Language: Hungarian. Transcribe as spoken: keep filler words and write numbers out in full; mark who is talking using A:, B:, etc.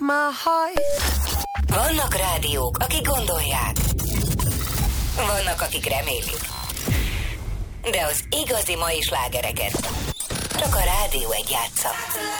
A: my heart.
B: Vannak rádiók, akik gondolják. Vannak, akik remélik. De az igazi mai slágereket csak a Rádió egy játsza.